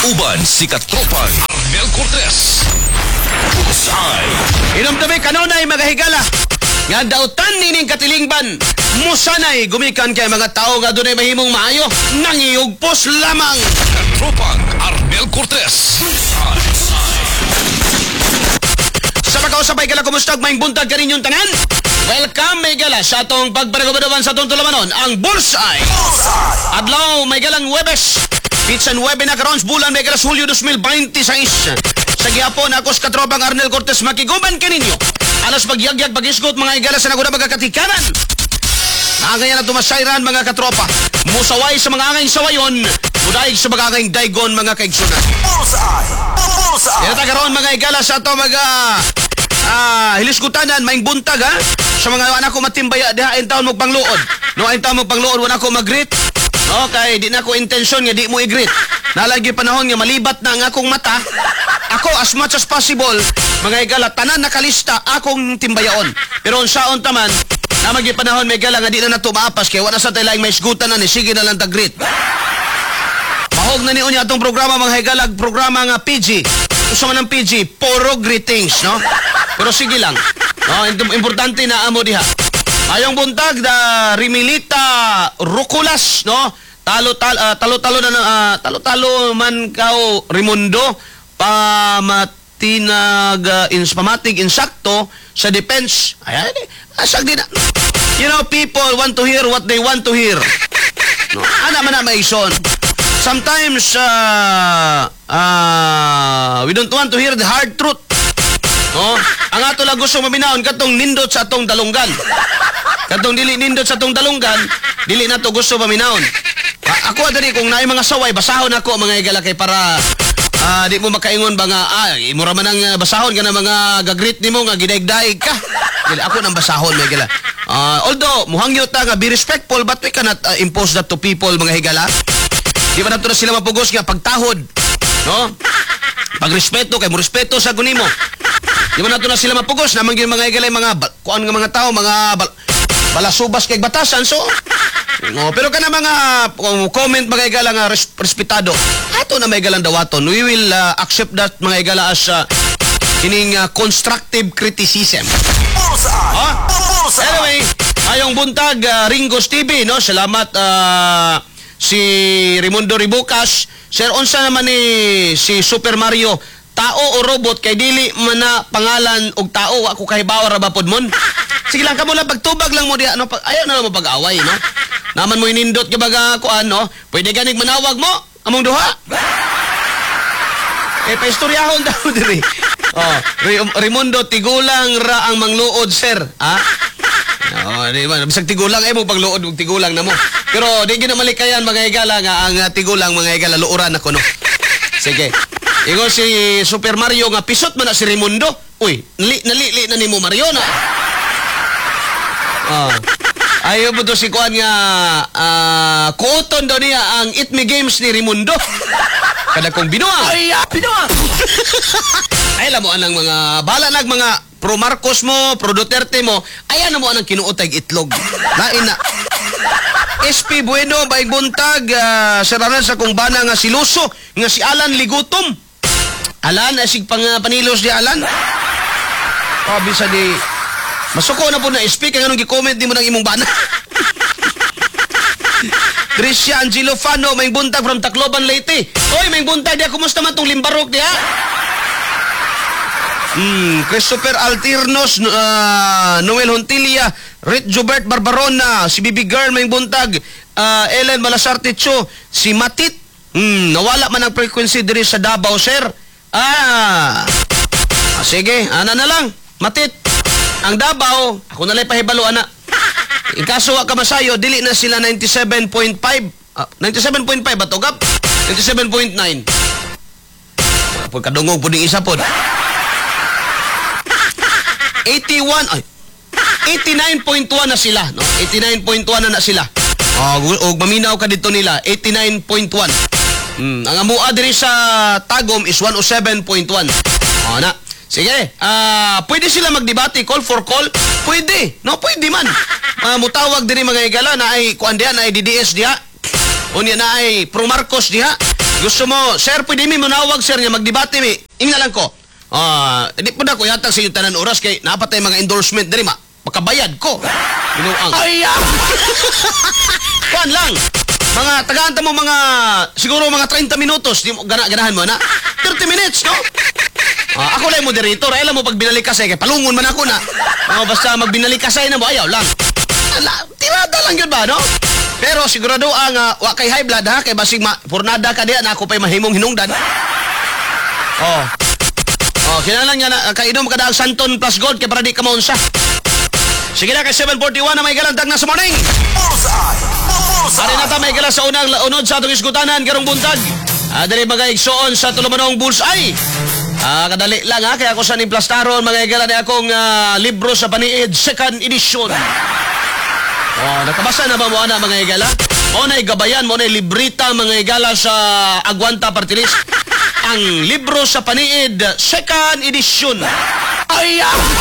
Uban si Katropang Arnel Cortez. Bullseye. Inumdumi kanunay magahigala. Nga dautan nining katilingban. Musanay gumikan kay mga tao nga dunay mahimong maayo. Nangiyugpos lamang. Katropang Arnel Cortez. Sa pagkausapay gala, kumusta maing buntag ka ninyong tanan? Welcome, may gala, sa atong pagpanagubadoban sa atong tulamanon, ang Bullseye! Adlaw, may galang Webes. Pizza 9 na karon bulan, may galas Hulyo 2026. Sa gihapon, ako sa Katropang Arnel Cortez, makiguban ka ninyo. Alas pagyagyag, pag-isgot, mga igala sa naguna magkatikanan. Nangangaya na tumasayran, mga katropa. Musaway sa mga angay sawayon. Mudaig sa mga angay daigon, mga kaigsunan. Bullseye! Yan karon mga igala sa ito, mga hilisgutanan, maing buntag, ha? Sa mga anak ko matimbaya, diha ayun taon magpangluod. No, ayun taon magpangluod, wala ko mag-greet. Okay, di na ko intensyon nga di mo i-greet. Nalagi panahon nga malibat na ang akong mata. Ako, as much as possible, mga igala, tanan nakalista akong timbayaon. Pero unsaon taman, namagi panahon, may igala nga di na natumaapas, kaya wala sa tayong may isgutan na ni, sige na lang tag-greet. Mahog na niyo niya itong programa, mga higalag, programa nga PG. Gusto man ng PG, puro greetings, no? Pero sige lang. No, importante na amo diha. Ayong buntag da Rimilita Ruculas, no? Talo-talo man kao Raimundo pamatig insakto sa defense. Ayan, asag din. You know, people want to hear what they want to hear. No, ana man na maison. Sometimes we don't want to hear the hard truth. No? Ang ato lang gusto maminaon katong nindot sa atong dalunggan. Katong dili nindot sa atong dalunggan, dili na to gusto maminaon. Ako adiri kung naay mga saway, basahon ako mga igala kay para di mo makaingon ba nga imura man ang basahon kana mga gagreet nimo nga gidaig-daig ka. Dili ako nang basahon mga igala. Although muhangyo ta nga be respectful, but we cannot impose that to people mga higala. Di ba nato na sila mapugos nga pagtahod, no? Pagrespeto kay mo respeto sa kunimo. Di ba nato na sila mapugos naman gyud mga igalay mga kuan nga mga tao, mga balasubas kay batasan, so no, pero kana mga comment mga igala nga respetado. Ato na may igalang dawaton. We will accept that mga igala as kining constructive criticism. Anyway, ayong buntag Ringos TV, no? Salamat si Raimundo Ribucas. Sir, unsa naman ni si Super Mario, tao o robot kay dili man na pangalan og tao, ako kahibawa ra ba pod mon? Sige lang kamo lang pagtubag lang mo diha, no? Ayaw na lang mo pag-away, no? Naman mo inindot ka baga kuan, no? Pwede ganig manawag mo among duha. Paistoryahon daw diri. Raimundo, tigulang ra ang mangluod, sir. Ha? Di ba? Bisag tigulang ay mo pagluod og tigulang na mo. Pero di gina malikayan mga igala nga ang tigulang mga igala luuran ako, no. Sige. Ingon si Super Mario nga pisot man na si Raimundo. Uy, nali na nimo Mario na. Ayaw mo to si kuan nga kuoton daw niya ang Eat Me Games ni Raimundo. Kada kong binuang. Ay, binuang! Ay, alam mo anang mga bala nag mga pro Marcos mo, pro Duterte mo, ayan na mo anang kinuotay itlog. Lain na. SP Bueno, baig buntag, sararan sa kong bana nga si Luso, nga si Alan Ligutom. Alan, asig pang panilos di Alan. Bisa di, masuko na po na SP, kaya anong gi-comment di mo ng imong bana. Tricia Angelo Fano, may buntag from Tacloban, Leyte. Oy, may buntag diya, kumusta man tong limbarok diya? Christopher Altirnos, Noel Hontilia, Rit Jobert Barbarona, si Bibi Girl, may buntag, Ellen Malasarte Cho, si Matit, nawala man ang frequency diri sa Davao, sir. Sige, ana na lang, Matit. Ang Davao, ako na lang pahibalo, ana. In kaso ka masayo, dili na sila 97.5. 97.5 ba to, Gap? 97.9. Pagkadungog po di isa po. 89.1 na sila, no? 89.1 na sila. Og maminaw ka dito nila, 89.1. Ang amua diri sa Tagum is 107.1. Na. Sige, pwede sila magdebate, call for call? Pwede, no? Pwede man. Mutawag din mga igala na ay kuan diha, na ay DDS diha. Unya na ay Pro Marcos diha. Gusto mo, sir, pwede mi manawag, sir, nga magdebate mi. Ingna lang ko. Hindi po na ko yatang sa inyong tanan oras kay napatay mga endorsement diri makabayad ko. Binuang. Ay, Kuan lang. Mga tagaanta mo mga siguro mga 30 minutos, di mo ganahan mo na. 30 minutes, no? Ako lang moderator, alam mo pag binalikasay kay palungon man ako na. Basta magbinalikasay na mo ayaw lang. Tirada lang yun ba, no? Pero sigurado ang wa kay high blood ha kay basig purnada ka diha na ako pay mahimong hinungdan. Kinahanglan nga na kainom ka daag Santon plus gold kay para di ka maunsa. Sige na kay 741 na may galandag na sa morning. Ari na ta may gala sa unang unod sa atong isgutanan karong buntag. Dali magaigsoon sa tulumanong bullseye. Kadali lang ha kaya ako sa nimplastaron mga igala ni akong libro sa paniid second edition. Nakabasa na ba mo ana mga igala? Mo na gabayan, mo na librita mga igala sa Agwanta Party List. Ang libro sa paniid second edition. Ay!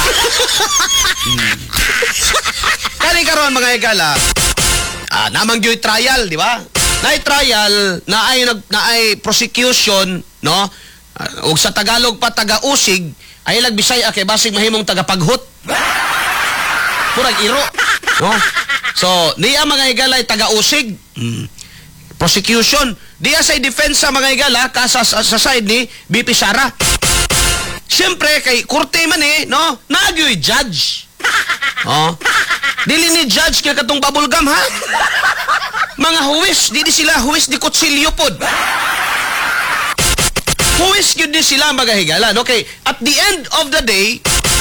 Kani karon mga igala. Namang gyoy trial, di ba? Naay trial, naay prosecution, no? Ug sa Tagalog pa taga-usig, ay lagbisay kay basig mahimong taga-paghut. Purag iro, no? So, niya mga igala ay taga-usig. Prosecution. Diya sa defense sa mga igala sa side ni BP Sara. Siyempre, kay kurte man no? Nagyoy judge. Dili ni judge kaya katong bubblegum, ha? Mga huwis, di sila huwis di kutsilyo pod. Huwis yun din sila mga higala. Okay, at the end of the day,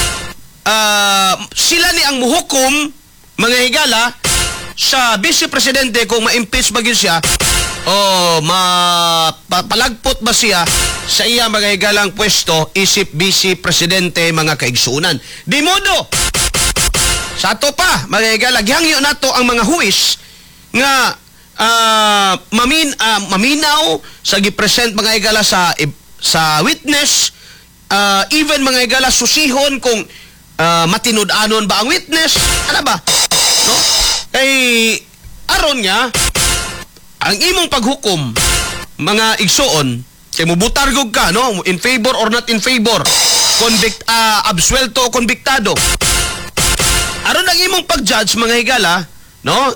sila ni ang muhukom, mga higala, sa Vice Presidente kung ma-impeach ba yun siya o palagpot ba siya sa iya mga higalang pwesto isip Vice Presidente mga kaigsunan. Di modo! Sa ato pa, mga higala, gihangyo na to ang mga huwis nga maminaw sa gipresent mga higala sa witness, even mga higala susihon kung matinud-anon ba ang witness, ano ba? No? Kay aron nga ang imong paghukom mga igsuon kay mubutargog ka no in favor or not in favor absuelto o konbiktado aron ang imong pag-judge mga higala no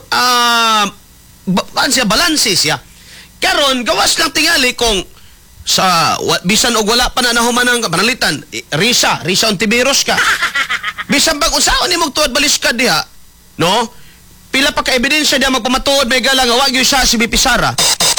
balanse siya karon gawas lang tingali kung sa bisan og wala pa na nahuman ang panalitan Risa Ontiveros ka bisan bag unsaon nimong tuod balis ka diha no pila pa ka ebidensya diya magpamatuod may gala nga wag gyud siya si BP Sara.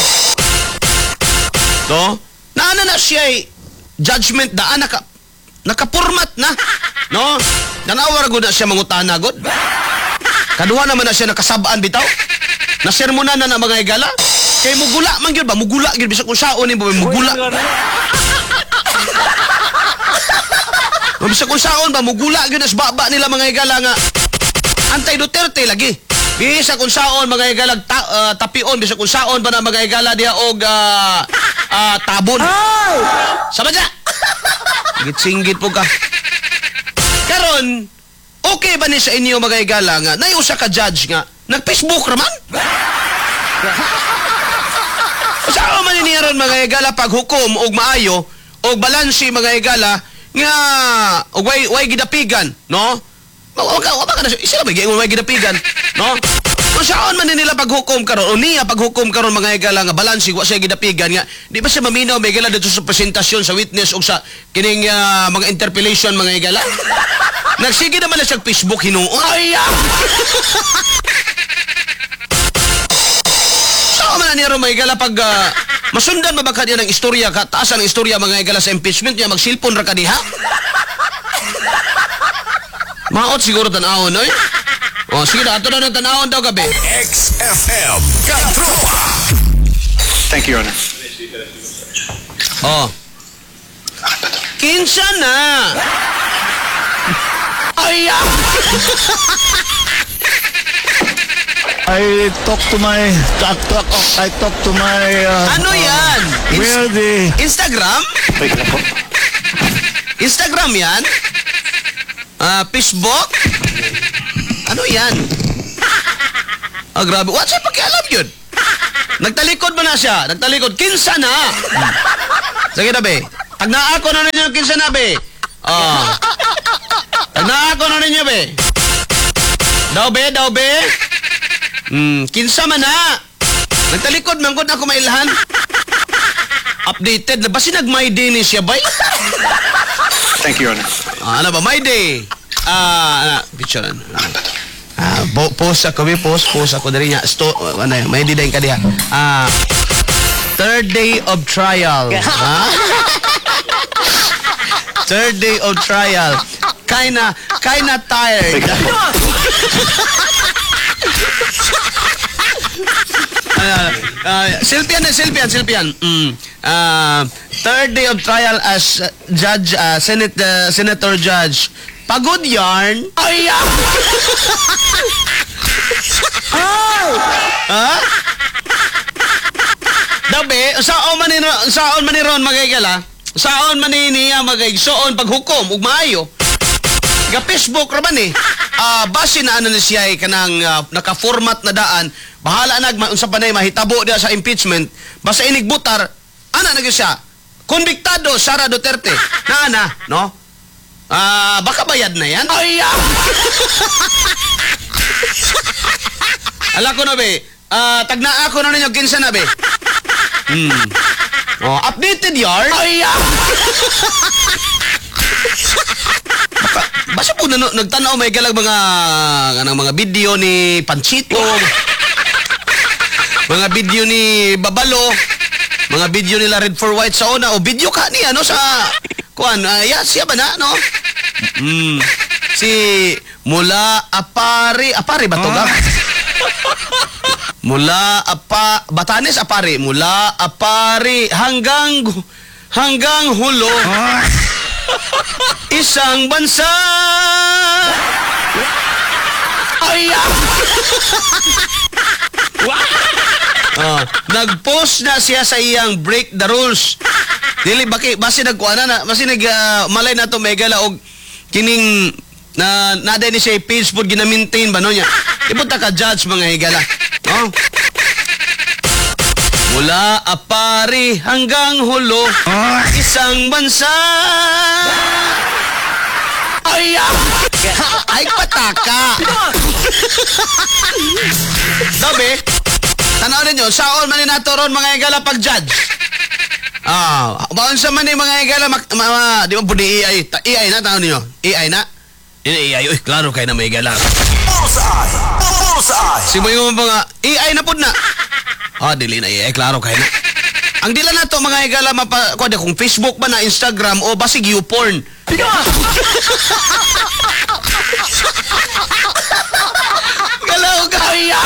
No? Naana na siya judgment daan nakapurmat na. No? Nanawar gud na siya mangutana gud. Kaduha naman na siya nakasabaan bitaw. Nasermonan na mga igala. Kay mugula man gyud ba mugula gyud bisag unsaon ni mugula. Bisag unsaon ba mugula gyud as baba nila mga igala nga antay Duterte lagi. Bisa kung saon mga igalag tapion, bisa kung saon ba na mga igala diha og tabon. Sama dya! Singgit po ka. Karon, okay ba ni sa inyo mga igala nga, naiusa ka judge nga, nag-Facebook raman? Saan man iniyaron mga igala paghukom og maayo, og balansi mga igala, nga, og way gidapigan, no? Wala ka na sila may gidapigan, no? Kung saan man nila paghukom karon o niya paghukom karon mga igala nga balansi wa siya gidapigan nga di ba siya maminaw may igala dito sa presentasyon sa witness o sa kining mga interpellation mga igala nagsige naman na siya Facebook hinuon ay saan man niya ron mga igala pag masundan mabaka niya ng istorya taasan ng istorya mga igala sa impeachment niya magsilpon ra ka diha. Maot siguro tanawon, oy. Sige na, ato na ng tanawon daw gabi. XFM Katropa. Thank you, Your Honor. Kinsa na. Ay, I talk to my ano yan? where the Instagram? Wait lang po. Instagram yan? Facebook? Ano yan? Grabe. What's up? Pakialam yun? Nagtalikod mo na siya. Nagtalikod. Kinsa na. Sige na, be. Tagnaa ko na ninyo kinsa na, be. Tagnaa ko na ninyo, be. Daw, be. Kinsa man na. Nagtalikod, mangkot ako mailhan. Updated na. Basi nag-my day ni siya, bay? Thank you, Your Honor. Ano ba, my day? Picture na. Post ako, be. Post ako dari niya. May day ka diha. Third day of trial. Third day of trial. Kinda tired. Silpian. Third day of trial as judge, senator judge. Pagod yarn. Ay! Ha? Dabe, saon man ni ron magigala. Saon man niya magigsoon paghukom ug maayo. Ga Facebook ra man eh. Base na ano ni siya kanang naka-format na daan. Bahala nag unsa pa nay mahitabo dia sa impeachment. Basta inigbutar ana na siya. Konbiktado Sara Duterte. Na, no? Baka bayad na yan. Ay! Ala ko na, be. Tagnaa ko na ninyo kinsa na, be. Updated yarn. Ay! Basta po nagtanaw may galag mga video ni Panchito. Mga video ni Babalo. Mga video nila Red for White sa una. O video ka ni ano sa kuan. Siya ba na, no? Si Mula Apari ba to ga? Batanes Apari. Mula Apari hanggang hulo. Isang bansa. Ay! Nag-post na siya sa iyang break the rules. Dili basi nagkuana na, basi malay na to megala og kining naday ni siya page pod gina-maintain ba no niya. Ipunta ka judge mga higala. Mula Apari hanggang hulo, isang bansa. Ay pataka. Sabi, tanaw ninyo, saon man ni nato ron mga higala pag judge. Baon sa man ni mga higala di mo pudi AI na tanaw ninyo. AI na. AI, klaro kay na may higala. Bullseye! Si mo yung mga AI na pud na. Dili na AI, klaro kay na. Ang dila na to mga higala kuwade kung Facebook ba na Instagram o basig YouPorn. Galaw kaya.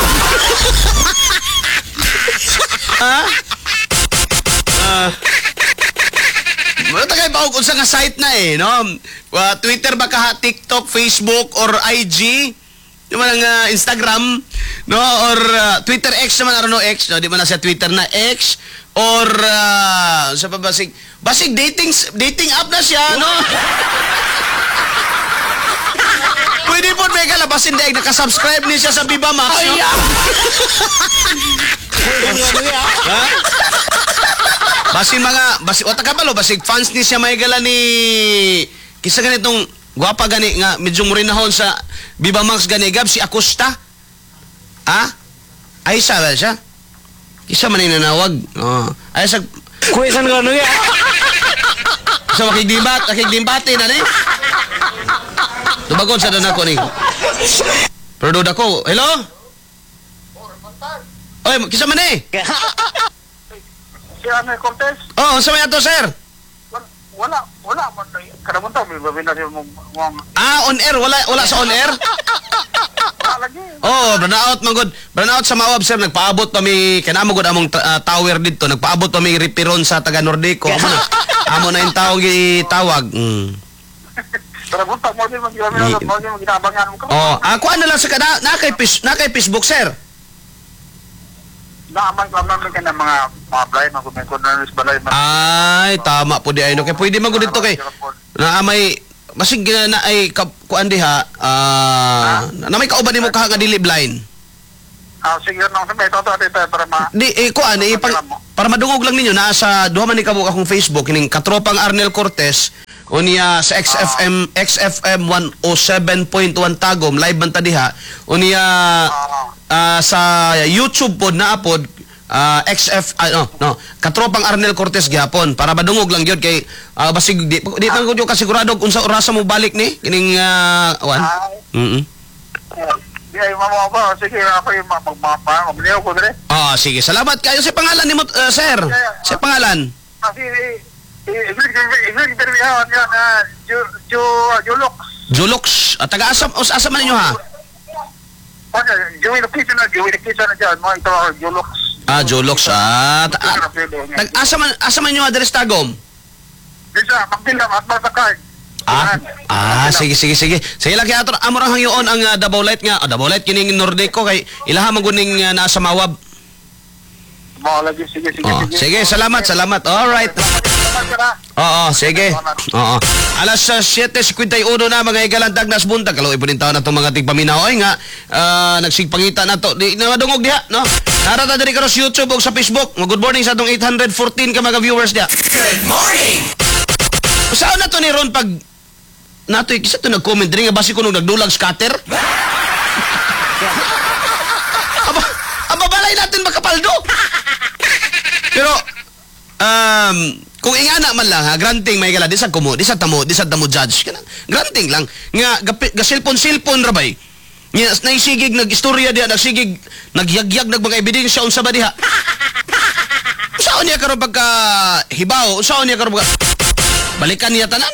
Matagay pa kung sa nga site na no? Twitter ba ka, TikTok, Facebook, or IG? Yung mga Instagram, no? Or Twitter X naman, no? X, no? Di ba na sa Twitter na X? Or, sa pa basig dating app na siya, no? Pwede po, may kalabasin dahil nakasubscribe niya siya sa Viva Max, no? Basig fans ni siya may gala ni kisa ganitong gwapa gani nga medyo murinahon sa Viva Max gani gab si Acosta. Ay siya ba siya? Kisa man nanawag. Ay sa Kuisan ka ano yan? sa makigdimbate na ni. Tubagon sa doon ako ni. Pero doon ako, hello? Oy, kisa man eh? Si Ana Cortez? Sa may ato, sir? Wala man. Karaman tayo, may babina siya mong... On air? Wala sa on air? Lagi. Burnout sa Mawab, sir. Nagpaabot pa may, kanamo gud among tower dito. Nagpaabot pa may repiron sa taga Nordico. Amo na yung tawag itawag. Karaman tayo, mo din maginabangan mo ka. Kuan na lang sa na kay Facebook, sir. Naaman ka ng mga blind, mga kumentonaris balay. Ay, tama po di ay no. Kaya pwede man dito kay na may masig na ay kuan diha na may kauban nimo kaha nga dili blind. Sige nang sabi ito para ma. Di kuan para madungog lang ninyo nasa duha man ni kabuk akong Facebook kining katropang Arnel Cortez unya sa XFM 107.1 Tagum live man ta diha unya sa YouTube pod na pod katropang Arnel Cortez gyapon para madungog lang gyud kay basig di man ko kasigurado kung sa orasa mo balik ni kining wan. Ay, mama ba? Sige, ako yung mabliyaw ko dire. Sige. Salamat kayo. Sa pangalan ni mo, sir? Sa pangalan? Kasi, i-interviewan yan, Julux. Julux. Taga-asam man ninyo, ha? Joey location na dyan. Mga ito, Julux. Julux. Asa man nyo address Tagum? Bisa, magdilam at masakay. Sige. Sige lang kaya amorang hangyoon ang Davao Light nga. Davao Light kining Nordico kay ilaha man guning nasa Mawab. Sige. Sige, salamat. All right. Sige. Alas 7:51 na mga igalandag nas buntag. Kaloy po din taon na itong mga tigpaminahoy nga nagsigpangita na to. Di na madungog diha, no? Narata diri karon sa YouTube o sa Facebook. Good morning sa atong 814 ka mga viewers diha. Good morning! Saan na to ni Ron pag nato kisa to nag-comment rin nga basi ko nung nagdulag scatter? Balay natin makapaldo. Pero kung ingana man lang ha, granting may gala di sa tamo judge kana. Granting lang nga gasilpon ra bay. Nya naisigig nag-istorya diha, nagsigig nagyagyag mga ebidensya unsa ba diha? Saan niya karon pagka hibaw? Saan niya karon balikan niya tanan?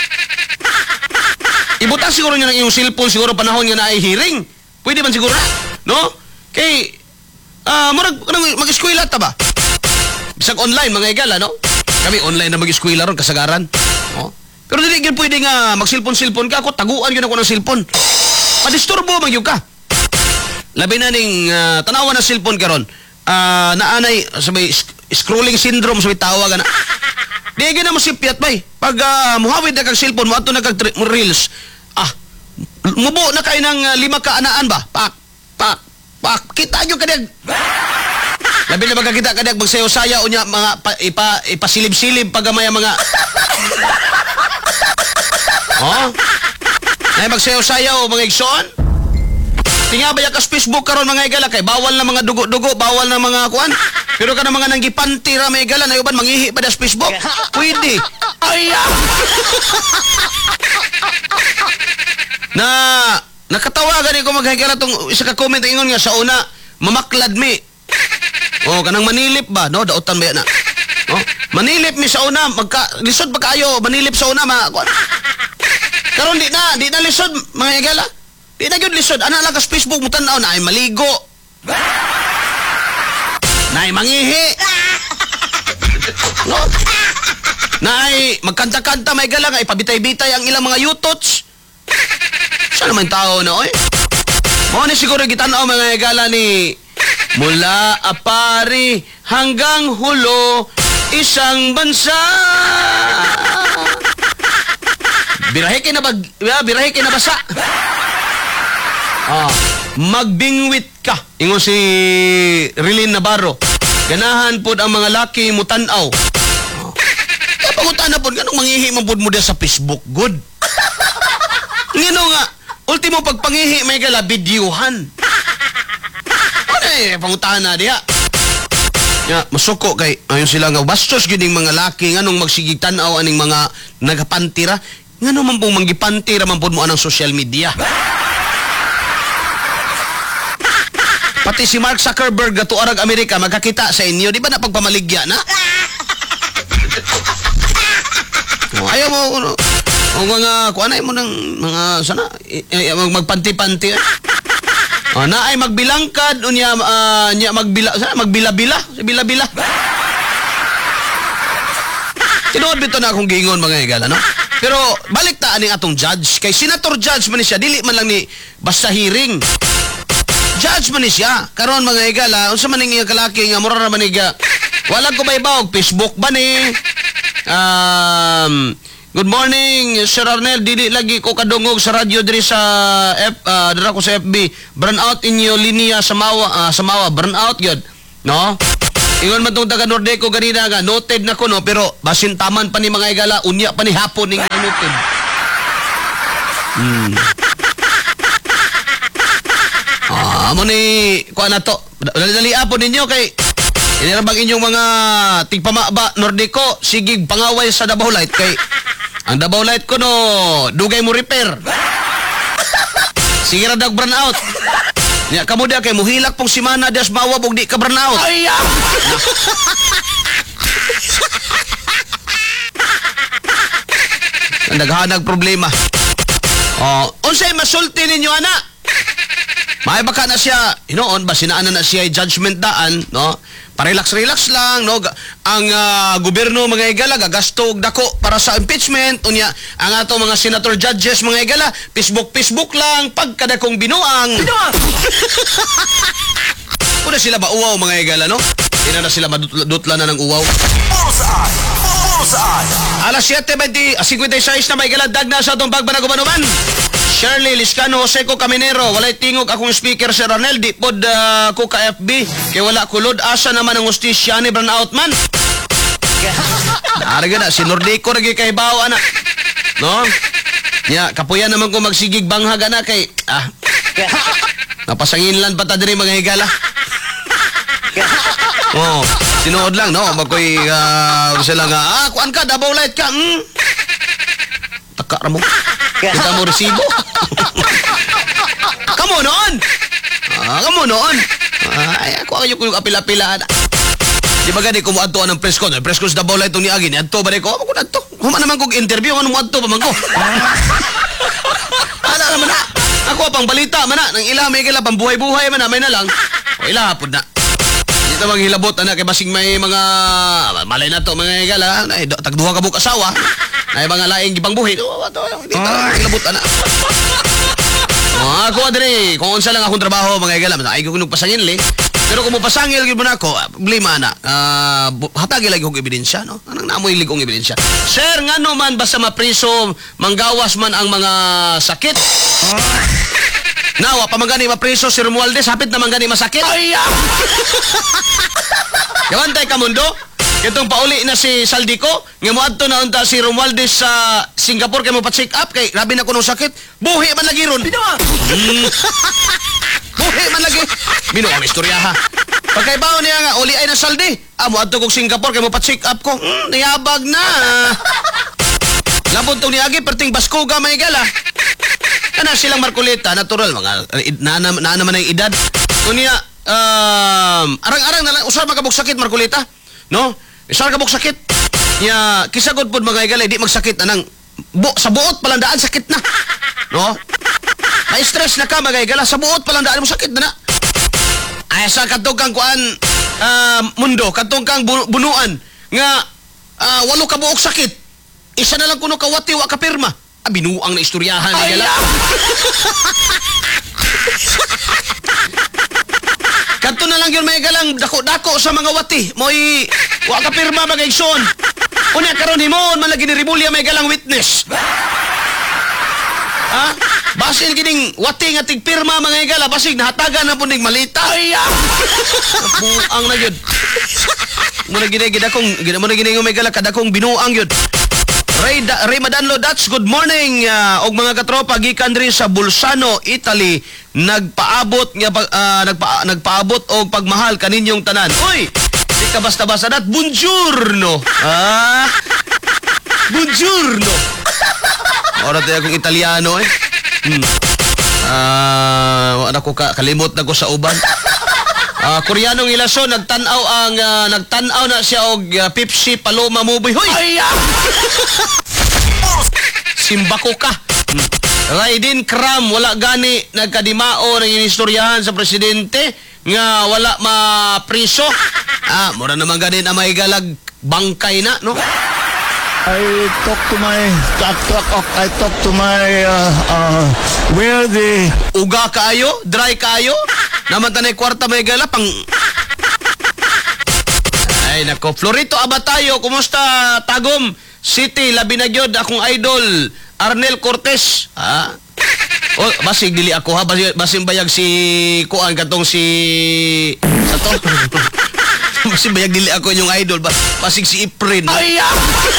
Ibutan siguro niya ng iyong cellphone siguro panahon niya na ay hearing. Pwede man siguro, no? Kay mag-eskwela ta ba? Bisag online mga igala, no? Kami online na mag-eskwela ron kasagaran. No? Pero dili gyud pwede nga mag-cellphone ka, ako taguan gyud ako ng cellphone. Madisturbo man gyud ka. Labi na ning tanawan ng cellphone karon. Naanay sabay scrolling syndrome sabay tawag na. Di gyud na mo sipyat bay. Pag muhawid na kag cellphone mo ato na kag reels. Mubo na kay ng 5 ka anaan ba? Pak. Kita nyo kadag. Labi na magkakita kadag magsayo-saya unya mga ipasilib-silib pagamay mga ay magsayo-saya o mga igsoon. Tinga ba ka Facebook karon mga igala kay bawal na mga dugo-dugo, bawal na mga kuan. Pero kana mga nanggipanti ra mga igala na uban manghihi pa sa Facebook. Pwede. Ay. Nakatawa gani ko maghigala tong isa ka comment ingon nga sa una mamaklad mi. Kanang manilip ba no daotan ba na. Manilip mi sa una lisod pa kayo manilip sa una karon di na lisod mga igala. Di na gyud lisod ana lang ka sa Facebook mo tan-aw na ay maligo. Na ay mangihi. No? Na ay magkanta-kanta may igala nga ipabitay-bitay ang ilang mga yutots. Saan naman tao na, oy? Mo ni siguro gitanaw mga igala ni mula Apari hanggang Hulo, isang bansa. Birahe kay na basa. Magbingwit ka. Ingon si Rilin Navarro. Ganahan pod ang mga laki mo tan-aw. Pangutan na pod kanang manghihi man pod mo sa Facebook, good. Ngino nga ultimo pagpangihi may gala videohan. Pangutahan na diha. Masuko kay ayon sila nga bastos gyud mga laki nganong magsigitan-aw aning mga nagapantira. Ngano man pong manggipantira man pud mo anang social media. Pati si Mark Zuckerberg gato arag Amerika magkakita sa inyo, di ba na pagpamaligya na? Ayaw mo mga kuanay mo ng mga sana magpanti-panti. Na ay magbilangkad unya magbila-bila. Tinuod bito na akong giingon mga igala, no? Pero balik ta aning atong judge kay senator judge man ni siya dili man lang ni basta hearing. Judge man ni siya. Karon mga igala, unsa man ning kalaki nga mura ra man iga. Wala ko baybaw Facebook ba ni Good morning, Sir Arnel. Dili lagi ko kadungog sa radyo diri sa dira ko sa FB. Burn out inyo linya sa Mawa. Burn out gyud. No? Ingon man tong taga Nordeco ganina nga noted na ko no, pero basin taman pa ni mga igala, unya pa ni hapon ning noted. Amo ni kuan na to. Dali apon ninyo kay inirabang inyong mga tigpamaba Nordico, sigig pangaway sa Davao Light kay ang Davao Light ko no dugay mo repair. Sige ra dag burn out. Nya kamo dia kay muhilak pong simana das mawa bug di ka burn out. Ay. Naghanag problema. Oh, unsay masulti ninyo ana? May baka na siya, hinoon ba sinaan na siya judgment daan, no? Parelax-relax lang, no? Ang gobyerno mga igala gagasto og dako para sa impeachment, unya ang ato mga senator judges mga igala, Facebook lang pagkadakong binuang. Kuna sila ba uwaw mga igala, no? Ina na sila madutla na ng uwaw. Alas 7:56 na may igala dagna sa atong pagbanagubanuman. Shirley Liscano Joseco Caminero, walay tingog akong speaker si Ronel, di pod ko ka FB, kay wala kulod, asa naman ang hustisya ni burnout man. Nariga na, si Nordico naging kahibaw, anak. No? Ya, kapuyan naman ko magsigig banghag, anak, kay, napasanginlan pa ta din mga higala. Oh, sinuod lang, no? Magkoy, sila nga, kuan ka, Davao Light ka, taka mo. Kita mo resibo. Kamu noon. Kamu noon. Ay, ako yung apila-apila. Di ba gani kumuadto ang press con? Press con sa Davao Light ni Agin. Adto ba ko? Ako adto. Human naman kog interview ano mo adto pa man ko. Ana naman na. Ako pang balita man na nang ila may kila pambuhay-buhay man na may na lang. O ila pod na. Dito maghilabot ana kay basing may mga malay na to mga igala. Tagduha ka buk asawa. Ay mga laing gibang buhi. Dito hilabot ana. Ako adre, kung unsa lang akong trabaho mga igala, ay ko pasangil eh. Pero kung mo pasangil gyud mo nako, problema na. Hatagi lagi kog ebidensya, no? Anang naamoy ligong ebidensya. Sir, ngano man basta mapriso, manggawas man ang mga sakit. Nawa pa mangani mapriso si Romualdez, hapit na mangani masakit. Ay! Gawantay ka mundo. Itong pauli na si Saldico, nga moadto na unta si Romualdez sa Singapore kay mo pa-check up kay grabe na kuno sakit. Buhi man lagi ron. Buhi man lagi. Bino ang istorya ha. Pagkaibaw niya nga uli ay na saldi. Moadto kog Singapore kay mo pa-check up ko. Niyabag na. Labon to niagi perting Baskuga may gala. Kana silang Marcoleta, natural mga na naman ang edad. Kunya arang-arang na lang usar magabog sakit Marcoleta. No? Isar ka buk sakit. Ya, kisagod pod mga igala di magsakit anang sa buot palang daan sakit na. No? Na-stress na ka mga igala sa buot palang daan mo sakit na. Ay sa kadtong kang kuan mundo, kadtong kang bunuan nga walo ka buok sakit. Isa na lang kuno ka wati wa ka pirma. Binuang na istoryahan mga igala. Kanto na lang yun may galang dako-dako sa mga wati. Mo'y wa ka pirma mga igsoon. Unya karon himon man lagi ni Rimulya may galang witness. Ha? Basin kining wati nga tigpirma mga igala basig nahatagan na po ning malita. Ay! Buang na yun. Muna ginay may gala kadakong binuang yun. Ray Madanlo Dats, good morning. Og mga katropa gikan diri sa Bolzano, Italy, nagpaabot og pagmahal kaninyong tanan. Uy, di ka basta-basta dat. Buongiorno. Buongiorno. Ora tayo akong Italiano eh. Wala ko kalimot na ko sa uban. Koreanong ilason nagtanaw na siya og Pepsi Paloma movie. Hoy! Simbako ka. Raiden Kram wala gani nagkadimao ng inistoryahan sa presidente nga wala mapriso. Mura naman gani na may galag bangkay na, no? I talk to my where the Uga kaayo, dry kaayo. Naman tanay kwarta may gala pang. Ay nako, Florito Abatayo, kumusta tagom City, labi na gyud akong idol, Arnel Cortez. Ha? O, basig dili ako ha, basig bayag si kuan katong si ato. Basig bayag dili ako yung idol, basig si Iprin. Ay,